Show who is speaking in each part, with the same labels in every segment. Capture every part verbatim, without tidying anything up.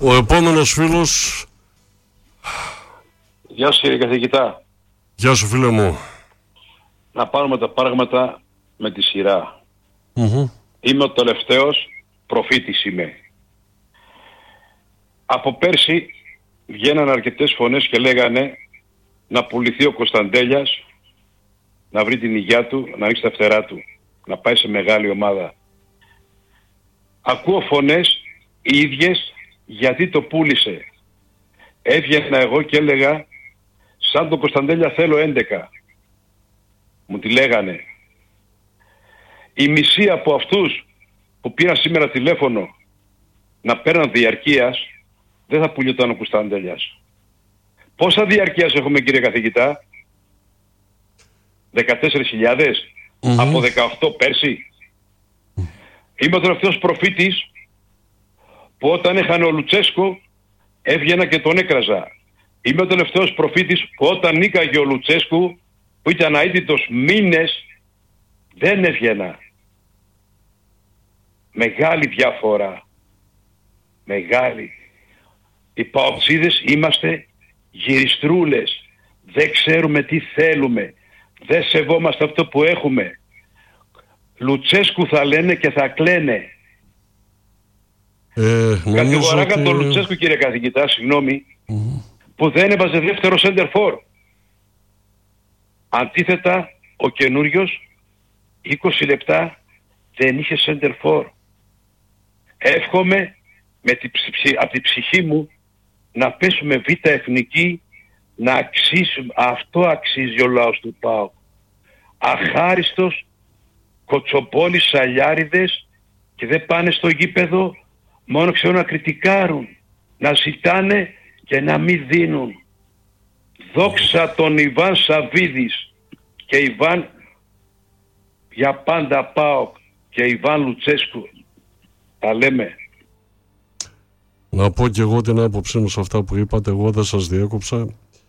Speaker 1: Ο επόμενος φίλος.
Speaker 2: Γεια σου κύριε καθηγητά.
Speaker 1: Γεια σου φίλε μου.
Speaker 2: Να πάρουμε τα πράγματα με τη σειρά.
Speaker 1: Mm-hmm.
Speaker 2: Είμαι ο τελευταίος προφήτης είμαι. Από πέρσι βγαίναν αρκετές φωνές και λέγανε να πουληθεί ο Κωνσταντέλιας, να βρει την υγειά του, να ρίξει τα φτερά του, να πάει σε μεγάλη ομάδα. Ακούω φωνές οι ίδιες γιατί το πούλησε. Έβγαινα εγώ και έλεγα σαν τον Κωνσταντέλια θέλω έντεκα. Μου τη λέγανε. Η μισή από αυτούς που πήραν σήμερα τηλέφωνο να παίρναν διαρκείας δεν θα πουλιόταν ο Κωνσταντέλιας. Πόσα διαρκείας έχουμε κύριε καθηγητά? δεκατέσσερις χιλιάδες mm-hmm. από δεκαοκτώ πέρσι. Mm. Είμαι ο τελευταίος προφήτης που όταν έχανε ο Λουτσέσκο έβγαινα και τον έκραζα. Είμαι ο τελευταίος προφήτης που όταν νίκαγε ο Λουτσέσκου που ήταν αίτητος μήνες δεν έβγαινα. Μεγάλη διαφορά. Μεγάλη. Οι παοξίδες είμαστε γυριστρούλες. Δεν ξέρουμε τι θέλουμε. Δεν σεβόμαστε αυτό που έχουμε. Λουτσέσκου θα λένε και θα κλαίνε.
Speaker 1: Ε,
Speaker 2: Κατηγοράγαν
Speaker 1: ότι...
Speaker 2: τον Λουτσέσκου κύριε καθηγητά, συγγνώμη,
Speaker 1: mm-hmm.
Speaker 2: που δεν έβαζε δεύτερο center for. Αντίθετα, ο καινούριος είκοσι λεπτά δεν είχε center for. Εύχομαι με τη ψυχή, από την ψυχή μου να πέσουμε β' εθνική, να αξίσουμε. Αυτό αξίζει ο λαός του ΠΑΟΚ. Αχάριστος, κοτσοπόλης, σαλιάριδες και δεν πάνε στο γήπεδο, μόνο ξέρουν να κριτικάρουν, να ζητάνε και να μην δίνουν. Δόξα τον Ιβάν Σαββίδης και Ιβάν για πάντα ΠΑΟΚ και Ιβάν Λουτσέσκου. Τα λέμε.
Speaker 1: Να πω και εγώ την άποψή μου σε αυτά που είπατε, εγώ δεν σας διέκοψα.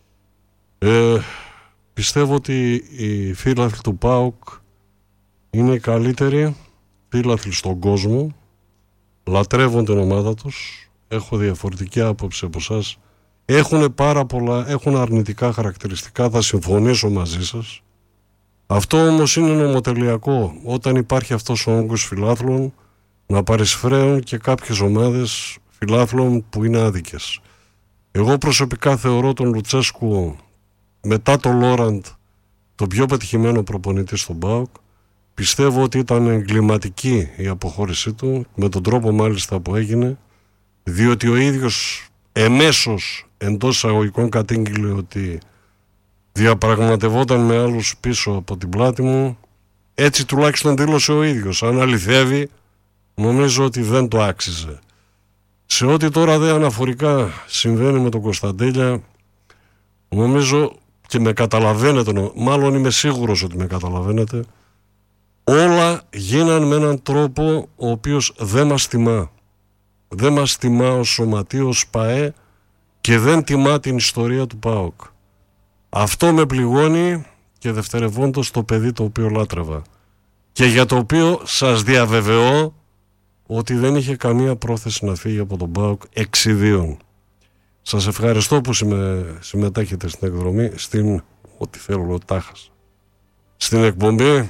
Speaker 1: Ε, πιστεύω ότι οι φίλαθλοι του ΠΑΟΚ είναι οι καλύτεροι φίλαθλοι στον κόσμο, λατρεύουν την ομάδα τους, έχω διαφορετική άποψη από εσάς, έχουν πάρα πολλά, έχουν αρνητικά χαρακτηριστικά, θα συμφωνήσω μαζί σας. Αυτό όμως είναι νομοτελειακό, όταν υπάρχει αυτός ο όγκος φιλάθλων να παρισφραίουν και κάποιες ομάδες φιλάθλων που είναι άδικες. Εγώ προσωπικά θεωρώ τον Λουτσέσκου μετά τον Λόραντ τον πιο πετυχημένο προπονητή στον ΠΑΟΚ. Πιστεύω ότι ήταν εγκληματική η αποχώρησή του, με τον τρόπο μάλιστα που έγινε, διότι ο ίδιος εμέσως εντός εισαγωγικών κατήγγειλε ότι διαπραγματευόταν με άλλους πίσω από την πλάτη μου. Έτσι τουλάχιστον δήλωσε ο ίδιος. Αν αληθεύει, νομίζω ότι δεν το άξιζε. Σε ό,τι τώρα δε αναφορικά συμβαίνει με τον Κωνσταντέλια, νομίζω και με καταλαβαίνετε, μάλλον είμαι σίγουρος ότι με καταλαβαίνετε, όλα γίναν με έναν τρόπο ο οποίος δεν μας τιμά. Δεν μας τιμά ως σωματείο, ως ΠΑΕ και δεν τιμά την ιστορία του ΠΑΟΚ. Αυτό με πληγώνει και δευτερευόντως το παιδί το οποίο λάτρευα και για το οποίο σας διαβεβαιώ ότι δεν είχε καμία πρόθεση να φύγει από τον ΠΑΟΚ εξιδίων. Σας ευχαριστώ που συμμε... συμμετέχετε στην εκδρομή, στην ό,τι θέλω τάχας, στην εκπομπή,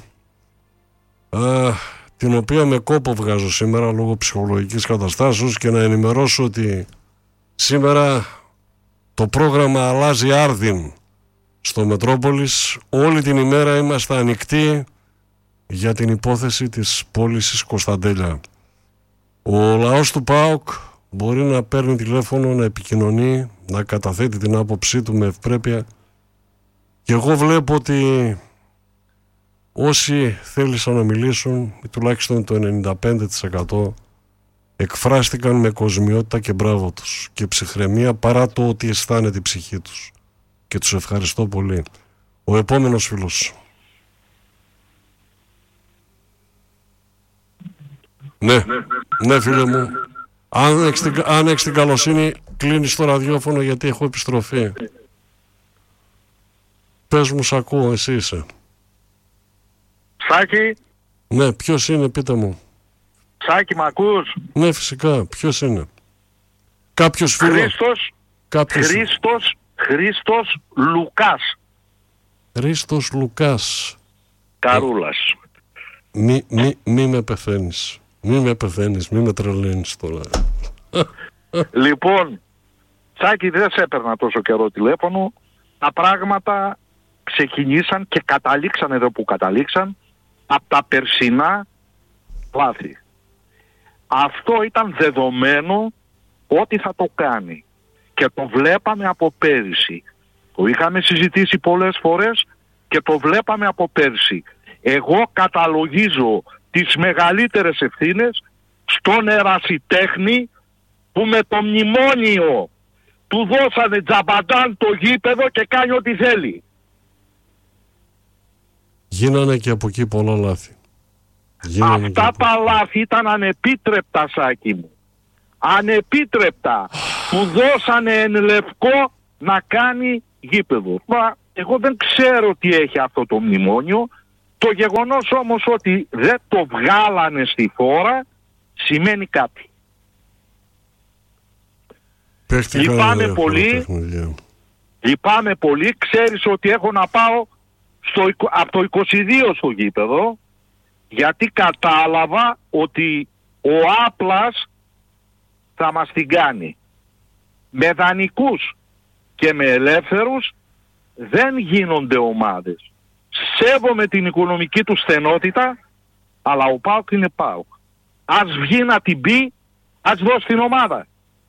Speaker 1: α, την οποία με κόπο βγάζω σήμερα λόγω ψυχολογικής καταστάσεως, και να ενημερώσω ότι σήμερα το πρόγραμμα αλλάζει άρδιν στο Μετρόπολης. Όλη την ημέρα είμαστε ανοιχτοί για την υπόθεση της πώλησης Κωνσταντέλια. Ο λαός του ΠΑΟΚ μπορεί να παίρνει τηλέφωνο, να επικοινωνεί, να καταθέτει την άποψή του με ευπρέπεια, και εγώ βλέπω ότι όσοι θέλησαν να μιλήσουν, τουλάχιστον το ενενήντα πέντε τοις εκατό, εκφράστηκαν με κοσμιότητα και μπράβο τους και ψυχραιμία, παρά το ότι αισθάνεται η ψυχή τους, και τους ευχαριστώ πολύ. Ο επόμενος φίλος. Ναι, ναι φίλε μου, αν έχεις την, αν έχεις την καλοσύνη κλείνεις το ραδιόφωνο, γιατί έχω επιστροφή. Πες μου, σ' ακούω, εσύ είσαι.
Speaker 3: Σάκη.
Speaker 1: Ναι, ποιος είναι, πείτε μου.
Speaker 3: Σάκη, μ' ακούς?
Speaker 1: Ναι, φυσικά, ποιος είναι? Κάποιος φίλος...
Speaker 3: Χρήστος,
Speaker 1: κάποιος...
Speaker 3: Χρήστος, Χρήστος Λουκάς.
Speaker 1: Χρήστος Λουκάς.
Speaker 3: Καρούλας.
Speaker 1: Μη, μη, μη με πεθαίνεις. Μη με πεθαίνεις, μη με τρελαίνεις τώρα.
Speaker 3: Λοιπόν, Τσάκη, δεν σε έπαιρνα τόσο καιρό τηλέφωνο. Τα πράγματα ξεκινήσαν και καταλήξαν εδώ που καταλήξαν από τα περσινά λάθη. Αυτό ήταν δεδομένο ότι θα το κάνει. Και το βλέπαμε από πέρυσι. Το είχαμε συζητήσει πολλές φορές και το βλέπαμε από πέρσι. Εγώ καταλογίζω τις μεγαλύτερες ευθύνες στον ερασιτέχνη που με το μνημόνιο του δώσανε τζαμπαντάν το γήπεδο και κάνει ό,τι θέλει.
Speaker 1: Γίνανε και από εκεί πολλά λάθη. Γίνανε
Speaker 3: Αυτά τα λάθη ήταν ανεπίτρεπτα, Σάκη μου. Ανεπίτρεπτα. Του δώσανε εν λευκό να κάνει γήπεδο. Μα εγώ δεν ξέρω τι έχει αυτό το μνημόνιο. Το γεγονός όμως ότι δεν το βγάλανε στη φόρα σημαίνει κάτι. Λυπάμαι πολύ. Λυπάμαι πολύ. Ξέρεις ότι έχω να πάω στο, από το είκοσι δύο στο γήπεδο, γιατί κατάλαβα ότι ο Άπλας θα μας την κάνει. Με δανεικούς και με ελεύθερους δεν γίνονται ομάδες. Σέβομαι την οικονομική του στενότητα, αλλά ο ΠΑΟΚ είναι ΠΑΟΚ. Ας βγει να την πει, ας δώσει την ομάδα.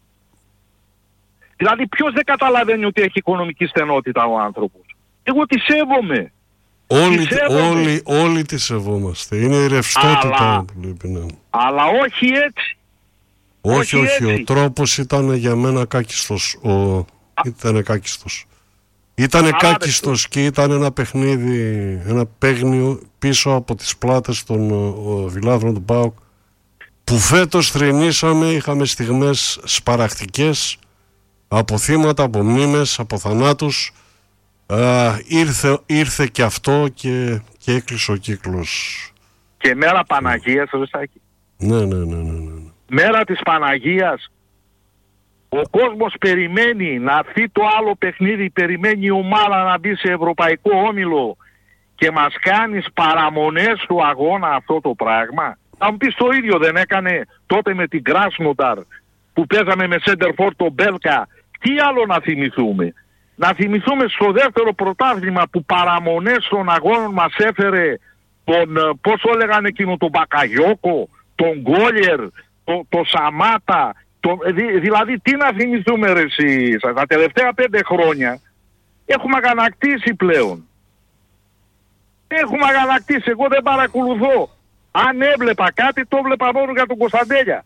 Speaker 3: Δηλαδή ποιος δεν καταλαβαίνει ότι έχει οικονομική στενότητα ο άνθρωπος. Εγώ τη σέβομαι.
Speaker 1: Όλοι, τη όλοι, όλοι τη σεβόμαστε. Είναι η ρευστότητα αλλά, που βλέπει, ναι.
Speaker 3: Αλλά όχι έτσι.
Speaker 1: Όχι, όχι, όχι. Ο τρόπος ήταν για μένα κάκιστος. Ο... Ήτανε κάκιστος. Ήτανε κάκιστος και ήταν ένα παιχνίδι, ένα παίγνιο πίσω από τις πλάτες των φιλάθλων του ΠΑΟΚ που φέτος θρηνήσαμε, είχαμε στιγμές σπαραχτικές από θύματα, από μνήμες, από θανάτους. Α, ήρθε, ήρθε και αυτό και, και έκλεισε ο κύκλος.
Speaker 3: Και μέρα Παναγίας, Ρεσάκη.
Speaker 1: Ναι, ναι, ναι, ναι, ναι.
Speaker 3: Μέρα της Παναγίας. Ο κόσμος περιμένει να έρθει το άλλο παιχνίδι, περιμένει η ομάδα να μπει σε ευρωπαϊκό όμιλο και μας κάνεις παραμονές του αγώνα αυτό το πράγμα. Θα μου πεις το ίδιο δεν έκανε τότε με την Κράσνονταρ που παίζαμε με Σέντερφορ τον Μπέλκα. Τι άλλο να θυμηθούμε. Να θυμηθούμε στο δεύτερο πρωτάθλημα που παραμονές των αγώνων μας έφερε τον, πώς το έλεγαν εκείνο, τον Μπακαγιόκο, τον Γκόλιερ, τον το Σαμάτα. Το, δη, δηλαδή τι να θυμηθούμε ρε εσείς. Τα τελευταία πέντε χρόνια έχουμε αγανακτήσει πλέον. Έχουμε αγανακτήσει. Εγώ δεν παρακολουθώ. Αν έβλεπα κάτι το έβλεπα μόνο για τον Κωνσταντέλια.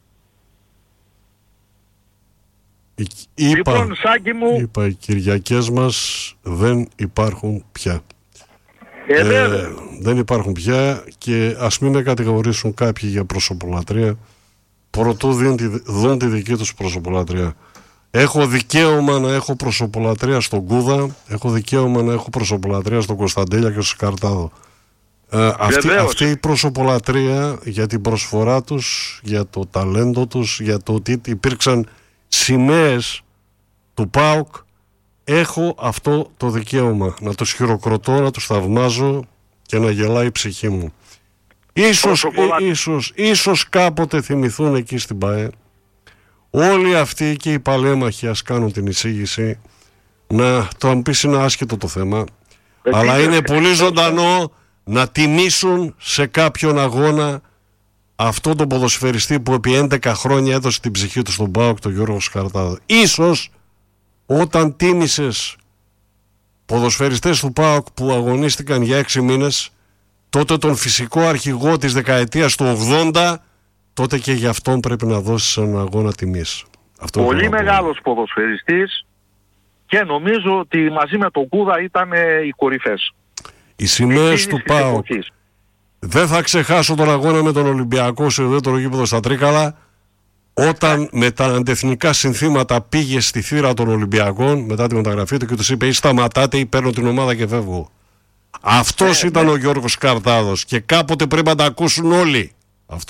Speaker 1: Είπα,
Speaker 3: λοιπόν, Σάκη μου,
Speaker 1: είπα, οι Κυριακές μας δεν υπάρχουν πια.
Speaker 3: Ε,
Speaker 1: ε, δεν υπάρχουν πια και ας μην με κατηγορήσουν κάποιοι για προσωπολατρία προτού δουν τη, δουν τη δική τους προσωπολατρία. Έχω δικαίωμα να έχω προσωπολατρία στον Κούδα, έχω δικαίωμα να έχω προσωπολατρία στον Κωνσταντέλια και στον Σκαρτάδο. Ε, αυτή, αυτή η προσωπολατρία για την προσφορά τους, για το ταλέντο τους, για το ότι υπήρξαν σημαίες του ΠΑΟΚ, έχω αυτό το δικαίωμα να τους χειροκροτώ, να τους θαυμάζω και να γελάει η ψυχή μου. Ίσως, ε, ίσως, ίσως κάποτε θυμηθούν εκεί στην ΠΑΕ όλοι αυτοί και οι παλέμαχοι, ας κάνουν την εισήγηση, να το αν πεις είναι άσχετο το θέμα, ε, αλλά είναι ε, πολύ ζωντανό να τιμήσουν σε κάποιον αγώνα αυτό τον ποδοσφαιριστή που επί έντεκα χρόνια έδωσε την ψυχή του στον ΠΑΟΚ, τον Γιώργο Σκαρτάδο. Ίσως όταν τίμησες ποδοσφαιριστές του ΠΑΟΚ που αγωνίστηκαν για έξι μήνες, τότε τον φυσικό αρχηγό της δεκαετίας του ογδόντα, τότε και για αυτόν πρέπει να δώσεις έναν αγώνα τιμής. Αυτό
Speaker 3: πολύ μεγάλος ποδοσφαιριστής και νομίζω ότι μαζί με τον Κούδα ήταν οι κορυφές.
Speaker 1: Οι σημαίες του ΠΑΟΚ. Δεν θα ξεχάσω τον αγώνα με τον Ολυμπιακό σε ουδέτερο γήπεδο στα Τρίκαλα, όταν με τα αντεθνικά συνθήματα πήγε στη θύρα των Ολυμπιακών μετά τη μεταγραφή του και τους είπε ή σταματάτε ή παίρνω την ομάδα και φεύγω. Αυτός ε, ήταν ναι. ο Γιώργος Καρτάδος και κάποτε πρέπει να τα ακούσουν όλοι αυτό.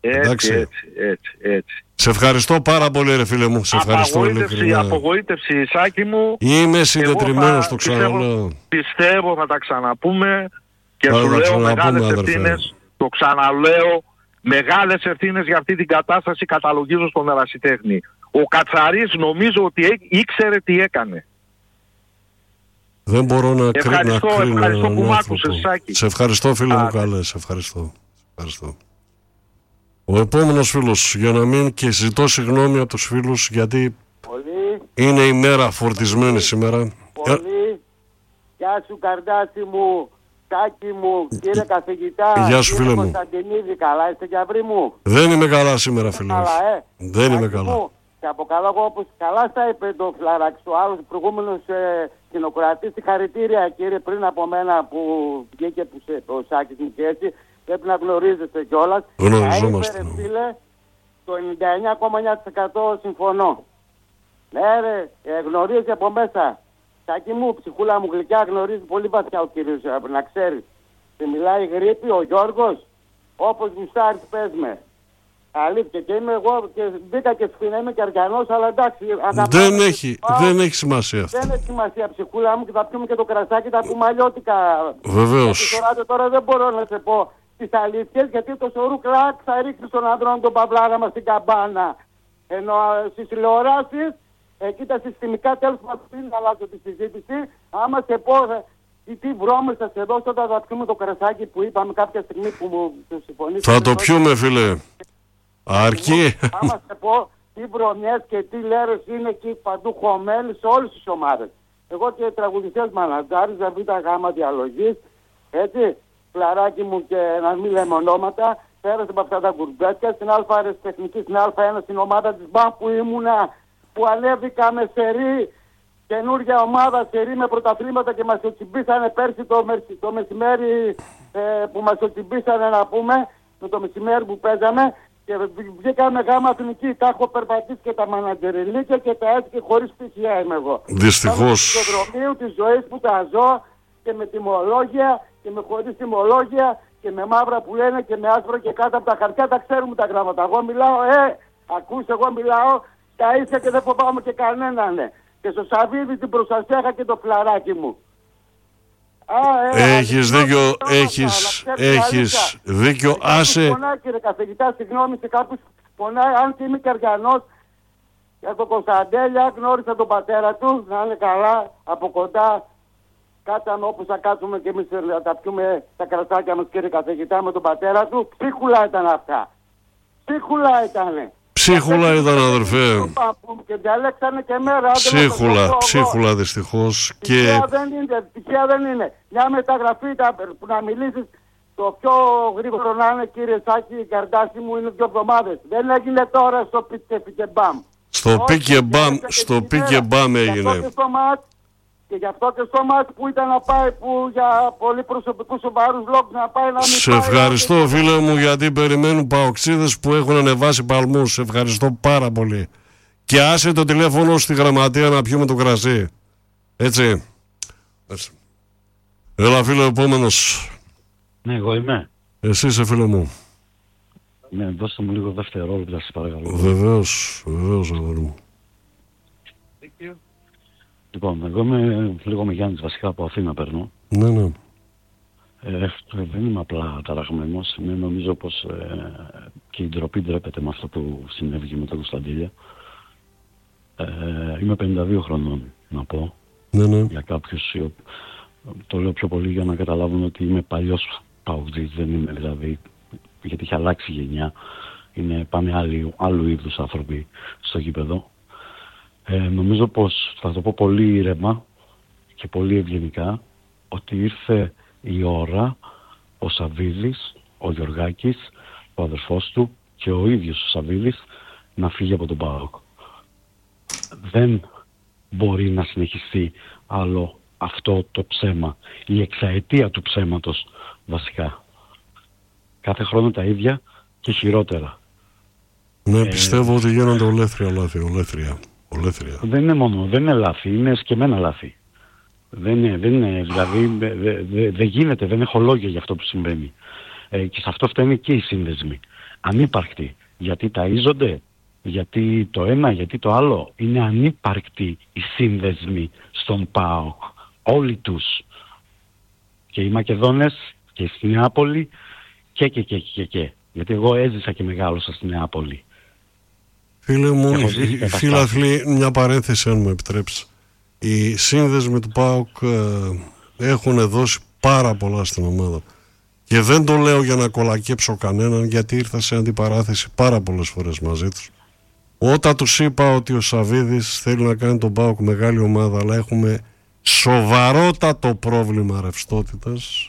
Speaker 3: Έτσι, έτσι, έτσι, έτσι.
Speaker 1: Σε ευχαριστώ πάρα πολύ, ρε φίλε μου. Σε ευχαριστώ,
Speaker 3: απογοήτευση, απογοήτευση, Σάκη μου.
Speaker 1: Είμαι συντετριμμένος, το ξαναλέω.
Speaker 3: Πιστεύω, πιστεύω θα τα ξαναπούμε και
Speaker 1: θα
Speaker 3: σου λέω
Speaker 1: ξαναπούμε,
Speaker 3: μεγάλες
Speaker 1: αδερφέ.
Speaker 3: ευθύνες. Το ξαναλέω, μεγάλες ευθύνες για αυτή την κατάσταση καταλογίζω στον ερασιτέχνη. Ο Κατσαρής νομίζω ότι ήξερε τι έκανε.
Speaker 1: Δεν μπορώ να,
Speaker 3: ευχαριστώ,
Speaker 1: κρίνω, να κρίνω
Speaker 3: ευχαριστώ που μ'
Speaker 1: άνθρωπο.
Speaker 3: άκουσες, Σάκη.
Speaker 1: Σε ευχαριστώ, φίλε
Speaker 3: Α,
Speaker 1: μου, καλέ. Σε ευχαριστώ. ευχαριστώ. Ο επόμενος φίλος, για να μην και ζητώ συγγνώμη από τους φίλους, γιατί
Speaker 4: Πολύ.
Speaker 1: είναι η μέρα φορτισμένη
Speaker 4: Πολύ.
Speaker 1: σήμερα.
Speaker 4: Πολύ. Γεια σου, Καρδάση μου, Σάκη μου, κύριε καθηγητά.
Speaker 1: Γεια σου, φίλε μου.
Speaker 4: Κωνσταντινίδη, καλά είστε κι αυρί μου.
Speaker 1: Δεν είμαι καλά σήμερα, φίλε.
Speaker 4: Καλά, ε.
Speaker 1: Δεν είμαι
Speaker 4: Σάκη
Speaker 1: καλά.
Speaker 4: μου, και αποκαλώ εγώ όπως καλά στα είπε το Φλαράξ, ο άλλος προηγούμενος ε, κοινοκρατής. Συγχαρητήρια, κύριε, πριν από μένα που βγήκε που σε, ο Σάκης μου και έτσι. Πρέπει να γνωρίζετε κιόλας.
Speaker 1: Γνωριζόμαστε.
Speaker 4: Είπε, φίλε, το ενενήντα εννιά κόμμα εννιά τοις εκατό συμφωνώ. Ναι ρε, ε, γνωρίζει από μέσα. Σάκη μου, ψυχούλα μου γλυκιά, γνωρίζει πολύ βαθιά ο κύριος, να ξέρεις. Και μιλάει γρήπη ο Γιώργος, όπως γουστάρεις πες με. Αλήθεια, και είμαι εγώ και μπήκα και σφίνα, είμαι και αργανός, αλλά εντάξει.
Speaker 1: Δεν έχει, δεν έχει σημασία αυτό.
Speaker 4: Δεν έχει σημασία, ψυχούλα μου, και θα πιούμε και το κρασάκι, θα πούμε αλλιώτικα.
Speaker 1: Βεβαίως.
Speaker 4: Τώρα δεν μπορώ να σε πω τις αλήθειες, γιατί το σωρού κλακ θα ρίξει στον ανδρών τον παυλάρα μας στην καμπάνα. Ενώ στις τηλεοράσεις, εκεί τα συστημικά, τέλος μας πριν να αλλάξω τη συζήτηση, άμα σε πω τι βρώμες θα σε δώσω όταν θα πιούμε το κρασάκι που είπαμε κάποια στιγμή που μου συμφωνήσαμε.
Speaker 1: Θα το πιούμε, φίλε. Αρκεί.
Speaker 4: Άμα σε πω τι βρωμιές και τι λέρες είναι εκεί παντού χωμένοι σε όλες τις ομάδες. Εγώ και τραγουδιστές μανατζάριζα, β' γάμα διαλογής, έτσι, Φλαράκι μου, και να μην λέμε ονόματα, πέρασε από αυτά τα κουρμπέτια στην Α αεραστεχνική, στην Α ένα, στην ομάδα της ΜΠΑ που ήμουνα, που ανέβηκα με σερί, καινούργια ομάδα σερί με πρωταθλήματα και μας οτσιμπήσανε πέρσι το, το μεσημέρι ε, που μας οτσιμπήσανε, να πούμε, με το μεσημέρι που παίζαμε, και βγήκαμε γάμα εθνική. Τα έχω περπατήσει και τα μανατζεριλίκια και τα έτσι και χωρίς πτυχία είμαι εγώ.
Speaker 1: Δυστυχώς.
Speaker 4: Στο δρομείο της ζωής που τα ζω και με τιμολόγια και με χωρίς τιμολόγια και με μαύρα που λένε και με άσπρο και κάτω από τα χαρτιά τα ξέρουμε τα γράμματα. Εγώ μιλάω, ε, ακούς, εγώ μιλάω τα ίσα και δεν φοβάμαι και κανέναν. Ναι. Και στο Σαββίδι την προστασία είχα και το Φλαράκι μου. Α, ε,
Speaker 1: έχεις δίκιο, έχεις, έχεις δίκιο, άσε.
Speaker 4: Πονάει, κύριε καθηγητά, συγγνώμη, σε κάποιους πονάει, αν και είμαι και αργανός, για τον Κωνσταντέλια, γνώρισα τον πατέρα του, να είναι καλά, από κοντά. Κάτσαμε όπως θα κάτσουμε και εμείς να τα πιούμε τα κρασάκια μας, κύριε καθηγητά, με τον πατέρα του. Ψίχουλα ήταν αυτά. Ψίχουλα ήτανε.
Speaker 1: Ψίχουλα ήταν, αδερφέ.
Speaker 4: Και διαλέξανε και μέρα.
Speaker 1: Ψίχουλα, ψίχουλα δυστυχώς.
Speaker 4: Τυχαία και... δεν είναι, τυχαία δεν είναι. Μια μεταγραφή που να μιλήσεις, το πιο γρήγορο να είναι, κύριε Σάκη, η Καρδάση μου, είναι δύο εβδομάδες. Δεν έγινε τώρα στο πικε μπαμ.
Speaker 1: Στο πικε μπαμ, στο πικε μπαμ έγινε.
Speaker 4: Και γι' αυτό και στο μάτι που ήταν να πάει, που για πολύ προσωπικούς σοβαρούς λόγους να πάει να μην
Speaker 1: Σε
Speaker 4: πάει.
Speaker 1: Σε ευχαριστώ, φίλε μου, γιατί περιμένουν παοξίδες που έχουν ανεβάσει παλμούς. Σε ευχαριστώ πάρα πολύ. Και άσε το τηλέφωνο στη γραμματεία να πιούμε το κρασί. Έτσι. Έτσι. Έλα, φίλε, επόμενος.
Speaker 5: Ναι, εγώ είμαι.
Speaker 1: Εσύ είσαι, φίλε μου.
Speaker 5: Ναι, δώστε μου λίγο δευτερόλεπτα, σας παρακαλώ.
Speaker 1: Βεβαίως, βεβαίως, αγόρι μου.
Speaker 5: Λοιπόν, εγώ είμαι λίγο με Γιάννης, βασικά από Αθήνα παίρνω.
Speaker 1: Ναι, ναι.
Speaker 5: Ε, δεν είμαι απλά ταραγμένος. Είναι, νομίζω πως ε, και η ντροπή ντρέπεται με αυτό που συνέβη με τον Κωνσταντέλια. Ε, είμαι πενήντα δύο χρονών, να πω.
Speaker 1: Ναι, ναι.
Speaker 5: Για κάποιους, το λέω πιο πολύ για να καταλάβουν ότι είμαι παλιός παουτζής, δεν είμαι δηλαδή, γιατί έχει αλλάξει η γενιά. Είναι, πάνε άλλοι, άλλου είδους άνθρωποι στο γήπεδο. Ε, νομίζω πως, θα το πω πολύ ήρεμα και πολύ ευγενικά, ότι ήρθε η ώρα ο Σαββίδης, ο Γιωργάκης, ο αδερφός του και ο ίδιος ο Σαββίδης να φύγει από τον ΠΑΟΚ. Δεν μπορεί να συνεχιστεί άλλο αυτό το ψέμα, η εξαετία του ψέματος βασικά. Κάθε χρόνο τα ίδια και χειρότερα.
Speaker 1: Ναι,
Speaker 5: ε,
Speaker 1: πιστεύω ότι γίνονται ολέθρια λάθη, ολέθρια. Ολέθρια.
Speaker 5: Δεν είναι μόνο, δεν είναι λάθη, είναι σκεμμένα λάθη. Δεν είναι, δεν είναι, δηλαδή δεν δε, δε, δε γίνεται, δεν έχω λόγια για αυτό που συμβαίνει. Ε, και σε αυτό φταίνουν και οι σύνδεσμοι. ανύπαρκτοι. Γιατί ταΐζονται, γιατί το ένα, γιατί το άλλο. Είναι ανύπαρκτοι οι σύνδεσμοι στον ΠΑΟΚ. Όλοι τους. Και οι Μακεδόνες και στη Νεάπολη και και και και και. Γιατί εγώ έζησα και μεγάλωσα στη Νεάπολη.
Speaker 1: Φίλε μου, οι φίλαθλοι, μια παρένθεση αν μου επιτρέψει. Οι σύνδεσμοι του ΠΑΟΚ ε, έχουν δώσει πάρα πολλά στην ομάδα. Και δεν το λέω για να κολακέψω κανέναν, γιατί ήρθα σε αντιπαράθεση πάρα πολλές φορές μαζί τους. Όταν τους είπα ότι ο Σαββίδης θέλει να κάνει τον ΠΑΟΚ μεγάλη ομάδα, αλλά έχουμε σοβαρότατο πρόβλημα ρευστότητας,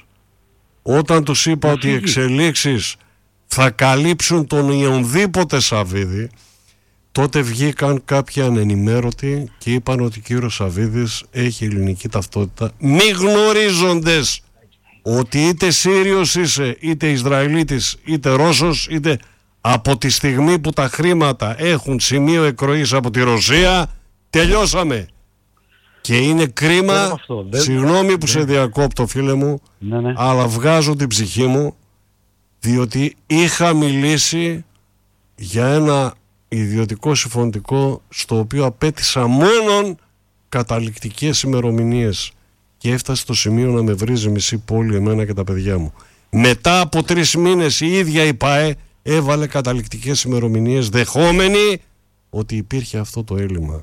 Speaker 1: όταν τους είπα ότι οι εξελίξεις θα καλύψουν τον ιονδήποτε Σαββίδη, τότε βγήκαν κάποιοι ανενημέρωτοι και είπαν ότι ο κύριος Σαββίδης έχει ελληνική ταυτότητα, μη γνωρίζοντες ότι είτε Σύριος είσαι, είτε Ισραηλίτης, είτε Ρώσος, είτε από τη στιγμή που τα χρήματα έχουν σημείο εκροής από τη Ρωσία, τελειώσαμε. Και είναι κρίμα, αυτό, δεν... συγγνώμη που δεν... σε διακόπτω φίλε μου, ναι, ναι. αλλά βγάζω την ψυχή μου, διότι είχα μιλήσει για ένα ιδιωτικό συμφωνητικό στο οποίο απέτησα μόνον καταληκτικές ημερομηνίες και έφτασε στο σημείο να με βρίζει μισή πόλη εμένα και τα παιδιά μου. Μετά από τρεις μήνες η ίδια η ΠΑΕ έβαλε καταληκτικές ημερομηνίες δεχόμενη ότι υπήρχε αυτό το έλλειμμα.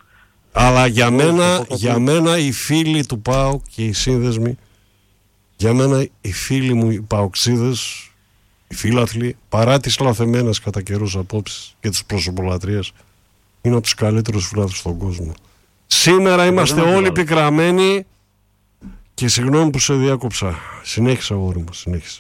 Speaker 1: Αλλά για μένα, για μένα οι φίλοι του ΠΑΟΚ και οι σύνδεσμοι, για μένα οι φίλοι μου οι ΠΑΟΚσίδες, οι φίλαθλοι, παρά τις λαθεμένες κατά καιρούς απόψεις και τις προσωπολατρίες, είναι από τους καλύτερους φίλαθλους στον κόσμο. Σήμερα είμαστε όλοι πικραμένοι και συγγνώμη που σε διάκοψα. Συνέχισα αγόρι μου, συνέχισα.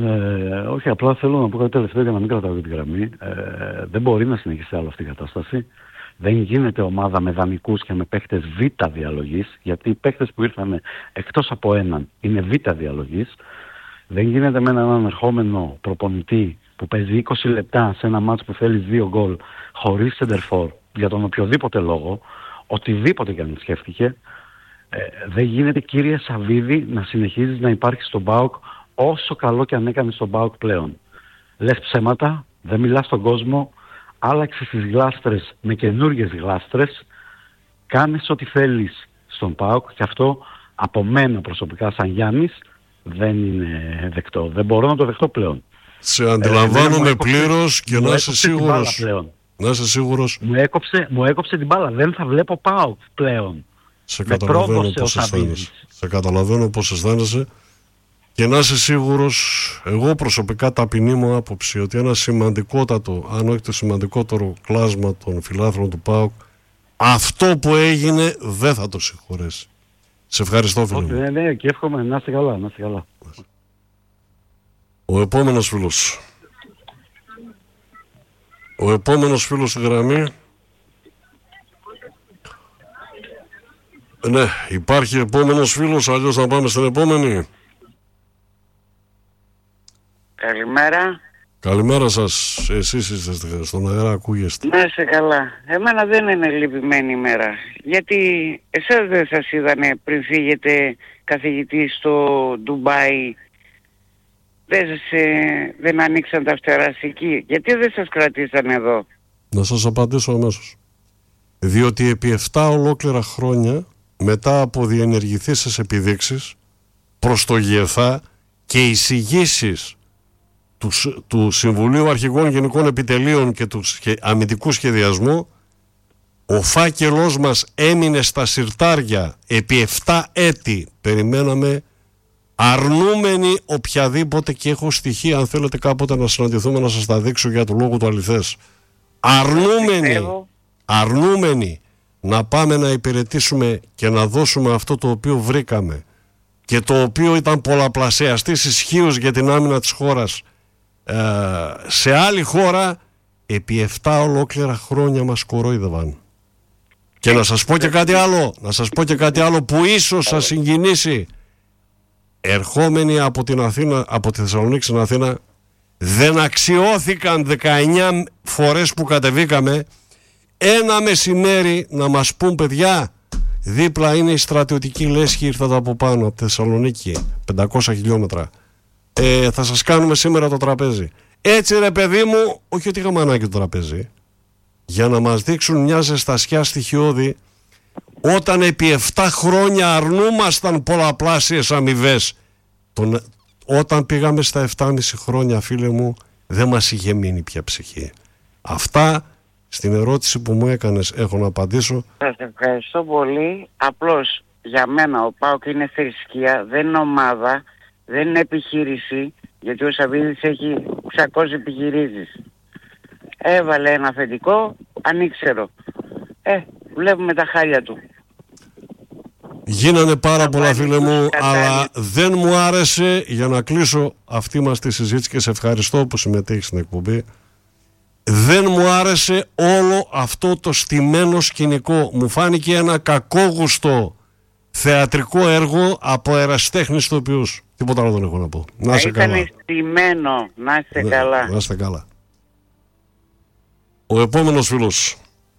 Speaker 5: Ε, όχι, απλά θέλω να πω κάτι τελευταίο για να μην κρατάω την γραμμή. Ε, δεν μπορεί να συνεχίσει άλλο αυτή η κατάσταση. Δεν γίνεται ομάδα με δανεικούς και με παίχτες β' διαλογής, γιατί οι παίχτες που ήρθαν εκτός από έναν είναι β' διαλογής. Δεν γίνεται με έναν ανερχόμενο προπονητή που παίζει είκοσι λεπτά σε ένα μάτς που θέλει δύο γκολ χωρίς σεντερφόρ για τον οποιοδήποτε λόγο, οτιδήποτε και αν σκέφτηκε. Ε, δεν γίνεται, κύριε Σαββίδη, να συνεχίζεις να υπάρχει στον ΠΑΟΚ όσο καλό και αν έκανε στον ΠΑΟΚ πλέον. Λες ψέματα, δεν μιλάς στον κόσμο, άλλαξες τις γλάστρες με καινούργιες γλάστρες, κάνεις ό,τι θέλεις στον ΠΑΟΚ και αυτό από μένα προσωπικά σαν Γιάννης δεν είναι δεκτό. Δεν μπορώ να το δεχτώ πλέον.
Speaker 1: Σε αντιλαμβάνομαι ε, πλήρως και να είσαι σίγουρος. Να είσαι σίγουρος.
Speaker 5: Μου έκοψε, μου έκοψε την μπάλα. Δεν θα βλέπω ΠΑΟΚ πλέον.
Speaker 1: Σε καταλαβαίνω πώς αισθάνεσαι. Σε καταλαβαίνω πώς αισθάνεσαι. Και να είσαι σίγουρος, εγώ προσωπικά ταπεινή μου άποψη, ότι ένα σημαντικότατο, αν όχι το σημαντικότερο κλάσμα των φιλάθλων του ΠΑΟΚ, αυτό που έγινε δεν θα το συγχωρέσει. Σε ευχαριστώ φίλε μου.
Speaker 5: Ναι, ναι, και εύχομαι να είστε καλά, να είστε καλά.
Speaker 1: Ο επόμενος φίλος. Ο επόμενος φίλος στη γραμμή. Ναι, υπάρχει επόμενος φίλος, αλλιώς να πάμε στην επόμενη.
Speaker 6: Καλημέρα.
Speaker 1: Καλημέρα σας. Εσείς είστε στον αέρα, ακούγεστε.
Speaker 6: Να είστε καλά. Εμένα δεν είναι λυπημένη ημέρα. Γιατί εσάς δεν σας είδανε πριν φύγετε καθηγητή στο Ντουμπάι. Δεν, σε, δεν ανοίξαν τα φτερά εκεί. Γιατί δεν σας κρατήσαν εδώ?
Speaker 1: Να σας απαντήσω αμέσως. Διότι επί επτά ολόκληρα χρόνια, μετά από διενεργηθήσεις επιδείξεις προς το ΓΕΘΑ και εισηγήσεις του, του Συμβουλίου Αρχηγών Γενικών Επιτελείων και του αμυντικού σχεδιασμού, ο φάκελός μας έμεινε στα συρτάρια επί επτά έτη. Περιμέναμε, αρνούμενοι οποιαδήποτε, και έχω στοιχεία αν θέλετε κάποτε να συναντηθούμε να σας τα δείξω για του λόγου του αληθές, αρνούμενοι, αρνούμενοι να πάμε να υπηρετήσουμε και να δώσουμε αυτό το οποίο βρήκαμε και το οποίο ήταν πολλαπλασιαστής ισχύως για την άμυνα της χώρας ε, σε άλλη χώρα. Επί επτά ολόκληρα χρόνια μας κορόιδευαν. Και να σας πω και κάτι άλλο, να σας πω και κάτι άλλο που ίσως σας συγκινήσει. Ερχόμενοι από την Αθήνα, από τη Θεσσαλονίκη στην Αθήνα, δεν αξιώθηκαν δεκαεννιά φορές που κατεβήκαμε ένα μεσημέρι να μας πούν, παιδιά, δίπλα είναι η στρατιωτική λέσχη, ήρθατε από πάνω από τη Θεσσαλονίκη, πεντακόσια χιλιόμετρα. Ε, θα σας κάνουμε σήμερα το τραπέζι. Έτσι ρε παιδί μου, όχι ότι είχαμε ανάγκη το τραπέζι, για να μας δείξουν μια ζεστασιά στοιχειώδη, όταν επί επτά χρόνια αρνούμασταν πολλαπλάσιες αμοιβές. Τον, όταν πήγαμε στα επτά και μισό χρόνια, φίλε μου, δεν μας είχε μείνει πια ψυχή. Αυτά στην ερώτηση που μου έκανες έχω να απαντήσω.
Speaker 6: Σας ευχαριστώ πολύ. Απλώς για μένα ο ΠΑΟΚ είναι θρησκεία, δεν είναι ομάδα, δεν είναι επιχείρηση, γιατί ο Σαββίδης έχει εξακόσιες επιχειρήσεις. Έβαλε ένα αφεντικό, ανήξερο. Ε, βλέπουμε τα χάλια του.
Speaker 1: Γίνανε πάρα πολλά, φίλε μου,
Speaker 6: κατά...
Speaker 1: αλλά δεν μου άρεσε, για να κλείσω αυτή μας τη συζήτηση και σε ευχαριστώ που συμμετέχεις στην εκπομπή, δεν μου άρεσε όλο αυτό το στημένο σκηνικό. Μου φάνηκε ένα κακόγουστο θεατρικό έργο από ερασιτέχνης ηθοποιούς. Τίποτα άλλο δεν έχω να πω. Να είστε καλά.
Speaker 6: Ήταν στημένο, να είστε
Speaker 1: ναι,
Speaker 6: καλά.
Speaker 1: Να είστε καλά. Ο επόμενος φίλος.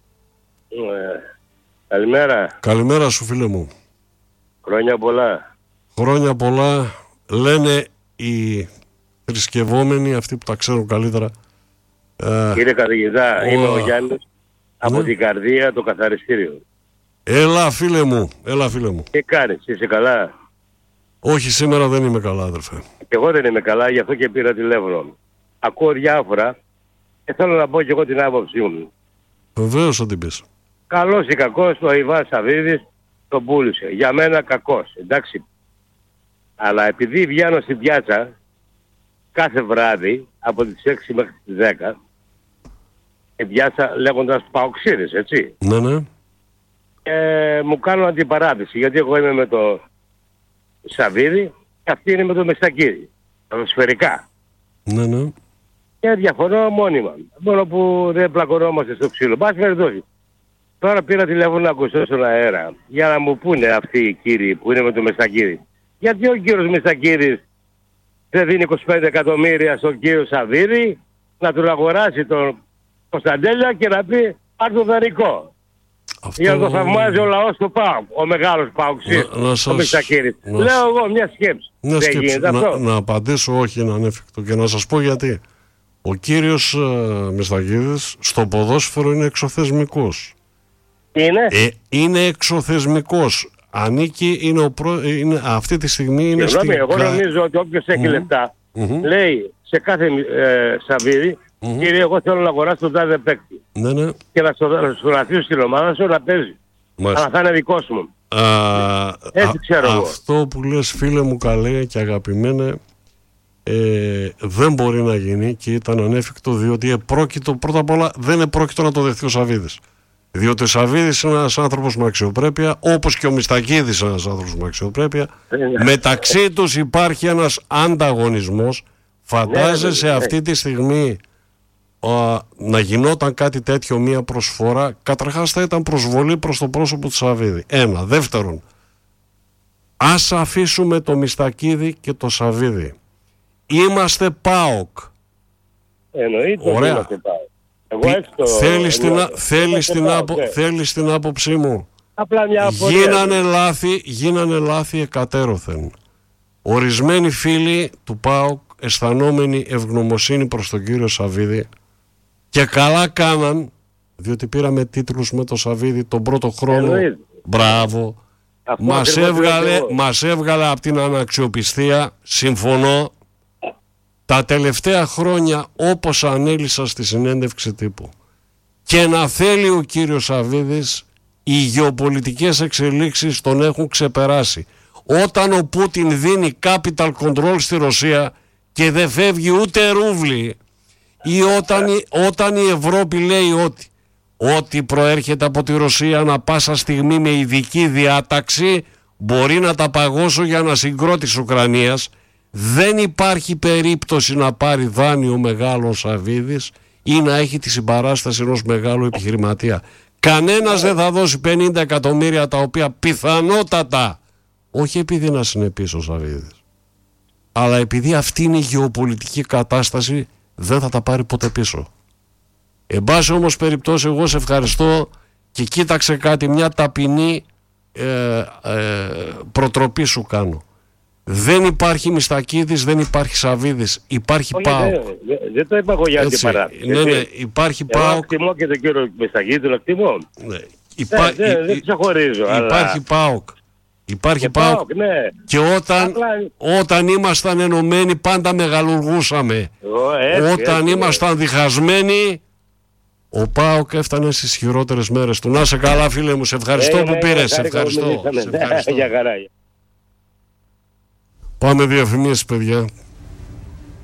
Speaker 7: Ε, καλημέρα.
Speaker 1: Καλημέρα σου, φίλε μου.
Speaker 7: Χρόνια πολλά.
Speaker 1: Χρόνια πολλά. Λένε οι θρησκευόμενοι, αυτοί που τα ξέρουν καλύτερα.
Speaker 7: Κύριε καθηγητά,
Speaker 1: ο...
Speaker 7: είμαι ο Γιάννης, ναι, από την Καρδία, το καθαριστήριο.
Speaker 1: Έλα φίλε μου, έλα φίλε μου.
Speaker 7: Τι κάνεις, είσαι καλά?
Speaker 1: Όχι, σήμερα δεν είμαι καλά, αδερφέ.
Speaker 7: Και εγώ δεν είμαι καλά, γι' αυτό και πήρα τηλέφωνο. Ακούω διάφορα και θέλω να πω και εγώ την άποψή μου.
Speaker 1: Βεβαίως θα την πεις.
Speaker 7: Καλός ή κακός, ο Ιβάν Σαββίδης τον πούλησε. Για μένα κακός, εντάξει. Αλλά επειδή βγαίνω στην πιάτσα κάθε βράδυ από τις έξι μέχρι τις δέκα, στην πιάτσα λέγοντας παοξίδες, έτσι.
Speaker 1: Ναι, ναι.
Speaker 7: Ε, μου κάνουν αντιπαράθεση, γιατί εγώ είμαι με το Σαββίδη και αυτή είναι με το Μεστακίδη, σφαιρικά.
Speaker 1: Ναι, ναι.
Speaker 7: Και διαφωνώ μόνιμα, μόνο που δεν πλακωνόμαστε στο ξύλο. Πάση περιπτώσει. Τώρα πήρα τηλέφωνο να ακουστώ στον αέρα για να μου πούνε αυτοί οι κύριοι που είναι με το Μεστακίδη. Γιατί ο κύριος Μεστακίδης δεν δίνει είκοσι πέντε εκατομμύρια στον κύριο Σαββίδη να του αγοράσει τον Κωνσταντέλια και να πει πάρ' το δανεικό. Αυτό... Για να το θαυμάζει ο λαός του ΠΑΟΚ, ο μεγάλος ΠΑΟΚσής, ο Μεστακίδης.
Speaker 1: Να...
Speaker 7: Λέω εγώ μια σκέψη.
Speaker 1: Μια
Speaker 7: δεν
Speaker 1: σκέψη.
Speaker 7: γίνεται
Speaker 1: να,
Speaker 7: αυτό.
Speaker 1: Να απαντήσω όχι, είναι ανέφικτο και να σας πω γιατί. Ο κύριος uh, Μεστακίδης στο ποδόσφαιρο είναι εξωθεσμικός.
Speaker 7: Είναι.
Speaker 1: Ε, είναι εξωθεσμικός. Ανήκει, είναι, ο προ... είναι αυτή τη στιγμή είναι
Speaker 7: στην... Εγώ
Speaker 1: κα...
Speaker 7: νομίζω ότι όποιος έχει mm-hmm. λεφτά mm-hmm. λέει σε κάθε ε, Σαββίδη mm-hmm. κύριε, εγώ θέλω να αγοράσω τον τάδε παίκτη.
Speaker 1: Ναι, ναι.
Speaker 7: Και να στον αφήσω στην ομάδα σου να παίζει. Μάλιστα. Αλλά θα είναι δικός μου.
Speaker 1: Α,
Speaker 7: Έτσι ξέρω
Speaker 1: α,
Speaker 7: εγώ.
Speaker 1: Αυτό που λες φίλε μου καλέ και αγαπημένε ε, δεν μπορεί να γίνει και ήταν ανέφικτο, διότι επρόκειτο, πρώτα απ' όλα δεν επρόκειτο να το δεχτεί ο Σαββίδης. Διότι ο Σαββίδης είναι ένας άνθρωπος με αξιοπρέπεια, όπως και ο Μιστακίδης είναι ένας άνθρωπος με αξιοπρέπεια. Μεταξύ τους υπάρχει ένας ανταγωνισμός. Φαντάζεσαι ναι, ναι, ναι. αυτή τη στιγμή α, να γινόταν κάτι τέτοιο, μία προσφορά, καταρχάς θα ήταν προσβολή προς το πρόσωπο του Σαββίδη. Ένα. Δεύτερον, ας αφήσουμε το Μιστακίδη και το Σαββίδη. Είμαστε ΠΑΟΚ.
Speaker 7: Εννοείται ότι είμαστε ΠΑΟΚ.
Speaker 1: Το... Θέλεις, την, θέλεις, την άπο... θέλεις την άποψή μου.
Speaker 7: Απλά μια
Speaker 1: γίνανε λάθη, γίνανε λάθη εκατέρωθεν. Ορισμένοι φίλοι του ΠΑΟΚ αισθανόμενοι ευγνωμοσύνη προς τον κύριο Σαββίδη και καλά κάναν, διότι πήραμε τίτλους με τον Σαββίδη τον πρώτο χρόνο. Εννοείται. Μπράβο. Μας έβγαλε, μας έβγαλε από την αναξιοπιστία. Συμφωνώ. Τα τελευταία χρόνια, όπως ανέλησα στη συνέντευξη τύπου, και να θέλει ο κύριος Σαββίδης, οι γεωπολιτικές εξελίξεις τον έχουν ξεπεράσει. Όταν ο Πούτιν δίνει capital control στη Ρωσία και δεν φεύγει ούτε ρούβλι, ή όταν, όταν η Ευρώπη λέει ότι ό,τι προέρχεται από τη Ρωσία ανα πάσα στιγμή με ειδική διάταξη μπορεί να τα παγώσω για να συγκρώ της Ουκρανίας, δεν υπάρχει περίπτωση να πάρει δάνειο μεγάλο Σαββίδης ή να έχει τη συμπαράσταση ενός μεγάλου επιχειρηματία. Κανένας δεν θα δώσει πενήντα εκατομμύρια τα οποία πιθανότατα, όχι επειδή να συνεπίσει ο Σαββίδης, αλλά επειδή αυτή είναι η γεωπολιτική κατάσταση, δεν θα τα πάρει ποτέ πίσω. Εν πάση όμως περιπτώσει, εγώ σε ευχαριστώ και κοίταξε κάτι, μια ταπεινή ε, ε, προτροπή σου κάνω. Δεν υπάρχει Μιστακίδης, δεν υπάρχει Σαβίδης. Υπάρχει
Speaker 7: Όχι,
Speaker 1: ΠΑΟΚ.
Speaker 7: Δεν, δεν, δεν το είπα εγώ για την παράθεση.
Speaker 1: Ναι, ναι, υπάρχει
Speaker 7: Εγώ
Speaker 1: ΠΑΟΚ.
Speaker 7: εκτιμώ και τον κύριο Μιστακίδη, τον εκτιμώ.
Speaker 1: Ναι. Υπά...
Speaker 7: Δεν, δεν, δεν ξεχωρίζω.
Speaker 1: Υπάρχει
Speaker 7: αλλά...
Speaker 1: ΠΑΟΚ. Υπάρχει
Speaker 7: και
Speaker 1: ΠΑΟΚ.
Speaker 7: ΠΑΟΚ, ναι.
Speaker 1: Και όταν,
Speaker 7: Απλά...
Speaker 1: όταν ήμασταν ενωμένοι πάντα μεγαλουργούσαμε.
Speaker 7: Ο, έτσι,
Speaker 1: όταν
Speaker 7: έτσι,
Speaker 1: ήμασταν έτσι. διχασμένοι, ο ΠΑΟΚ έφτανε στις χειρότερες μέρες του. Να σε καλά, φίλε μου, σε ευχαριστώ
Speaker 7: ε,
Speaker 1: που
Speaker 7: ναι,
Speaker 1: πήρες.
Speaker 7: Ναι,
Speaker 1: ευχαριστώ.
Speaker 7: ναι,
Speaker 1: Σε ευχαριστώ.
Speaker 7: για χαρά.
Speaker 1: Πάμε διαφημίσεις, παιδιά.